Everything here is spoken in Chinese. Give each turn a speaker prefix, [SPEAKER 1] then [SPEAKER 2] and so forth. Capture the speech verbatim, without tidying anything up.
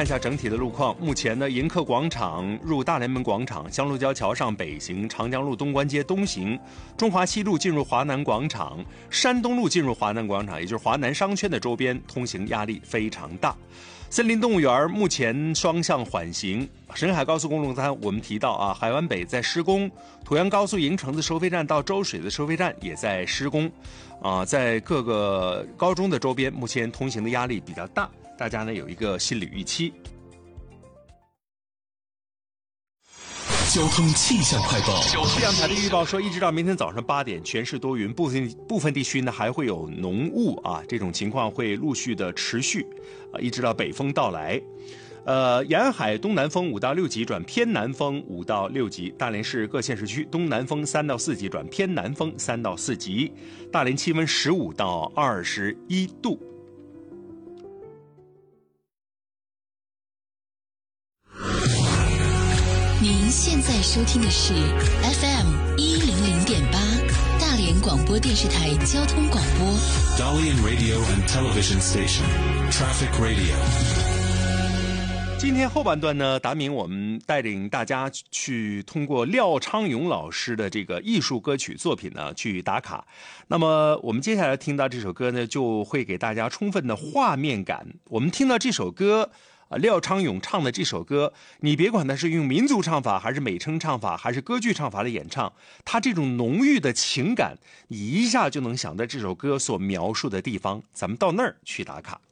[SPEAKER 1] 看一下整体的路况。目前呢，迎客广场入大连门广场，香鹿交桥上北行，长江路东关街东行，中华西路进入华南广场，山东路进入华南广场，也就是华南商圈的周边，通行压力非常大。森林动物园目前双向缓行。沈海高速公路刚才我们提到啊，海湾北在施工，濮阳高速营城子收费站到周水的收费站也在施工，啊，在各个高中的周边，目前通行的压力比较大，大家呢有一个心理预期。
[SPEAKER 2] 交通气象快报。
[SPEAKER 1] 气象台的预报说，一直到明天早上八点，全市多云，部分部分地区呢还会有浓雾啊，这种情况会陆续的持续啊，一直到北风到来。呃，沿海东南风五到六级转偏南风五到六级，大连市各县市区东南风三到四级转偏南风三到四级，大连气温十五到二十一度。
[SPEAKER 3] 您现在收听的是 F M 一零零点八，大连广播电视台交通广播。
[SPEAKER 2] Dalian Radio and Television Station, Traffic Radio。
[SPEAKER 1] 今天后半段呢，达明我们带领大家去通过廖昌永老师的这个艺术歌曲作品呢去打卡。那么我们接下来听到这首歌呢，就会给大家充分的画面感。我们听到这首歌啊，廖昌永唱的这首歌，你别管他是用民族唱法还是美声唱法还是歌剧唱法的演唱，他这种浓郁的情感，你一下就能想到这首歌所描述的地方。咱们到那儿去打卡。